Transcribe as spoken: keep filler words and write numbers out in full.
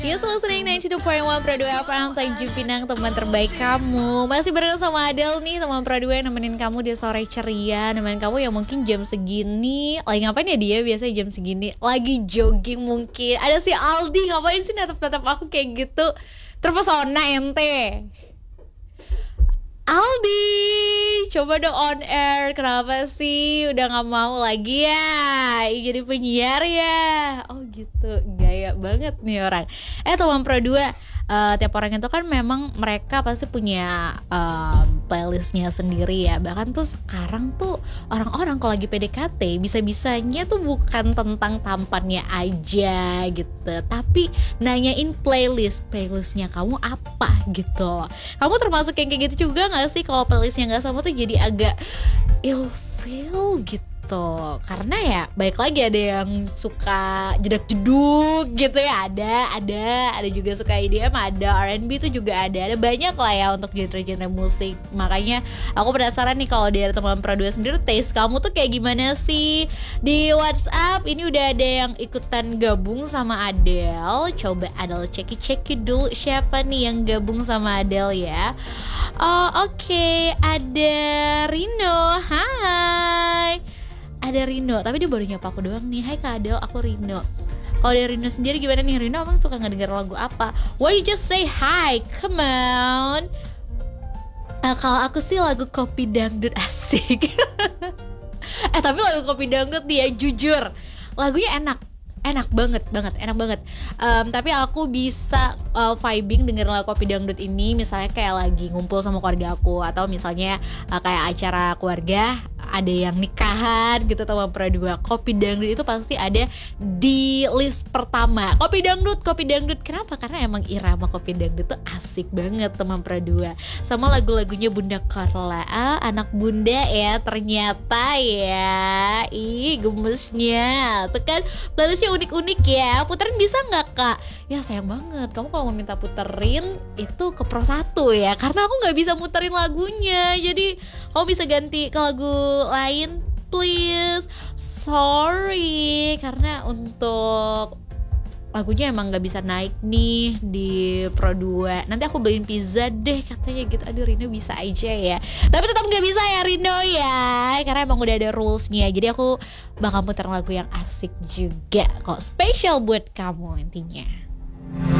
You still listening sembilan puluh dua koma satu Pro dua F M Tanjung Pinang, teman terbaik kamu. Masih bareng sama Adele nih, teman Pro dua yang nemenin kamu di sore ceria. Nemenin kamu yang mungkin jam segini lagi ngapain ya dia biasanya jam segini? Lagi jogging mungkin. Ada si Aldi, ngapain sih natap-natap aku kayak gitu? Terpesona ente Aldi, coba dong on air. Kenapa sih udah gak mau lagi ya jadi penyiar ya? Oh gitu, gaya banget nih orang. Eh teman Pro dua, uh, tiap orang itu kan memang mereka pasti punya um, playlistnya sendiri ya. Bahkan tuh sekarang tuh orang-orang kalau lagi P D K T bisa-bisanya tuh bukan tentang tampannya aja gitu, tapi nanyain playlist, playlistnya kamu apa gitu. Kamu termasuk yang kayak gitu juga gak sih? Kalau playlistnya gak sama tuh jadi agak ilfeel gitu. Karena ya baik lagi ada yang suka jedak jeduk gitu ya, ada ada ada juga suka E D M, ada R and B tuh juga ada ada banyak lah ya untuk genre-genre musik. Makanya aku penasaran nih kalau dari teman Pro dua sendiri, taste kamu tuh kayak gimana sih? Di WhatsApp ini udah ada yang ikutan gabung sama Adele. Coba Adele ceki-ceki dulu siapa nih yang gabung sama Adele ya. Oh oke, okay. Ada Rino, hai. Ada Rino, tapi dia baru nyapa aku doang nih. Hai Kak Adele, aku Rino. Kalau dari Rino sendiri gimana nih? Rino emang suka ngedenger lagu apa? Why you just say hi, come on. uh, Kalau aku sih lagu Kopi Dangdut, asik. Eh tapi lagu Kopi Dangdut nih ya, jujur lagunya enak. Enak banget, banget, enak banget. um, Tapi aku bisa uh, vibing denger lagu Kopi Dangdut ini misalnya kayak lagi ngumpul sama keluarga aku, atau misalnya uh, kayak acara keluarga, ada yang nikahan gitu teman Pro dua. Kopi Dangdut itu pasti ada di list pertama. Kopi Dangdut, Kopi Dangdut. Kenapa? Karena emang irama Kopi Dangdut tuh asik banget teman Pro dua. Sama lagu-lagunya Bunda Korla, ah, anak bunda ya ternyata ya. Ih gemesnya. Tuh kan playlistnya unik-unik ya. Puterin bisa gak Kak? Ya sayang banget, kamu kalau mau minta puterin itu ke Pro satu ya, karena aku gak bisa muterin lagunya. Jadi kamu bisa ganti ke lagu lain please. Sorry, karena untuk lagunya emang gak bisa naik nih di Pro dua. Nanti aku beliin pizza deh katanya gitu. Aduh Rino bisa aja ya, tapi tetap gak bisa ya Rino ya, karena emang udah ada rulesnya. Jadi aku bakal putar lagu yang asik juga kok, spesial buat kamu intinya.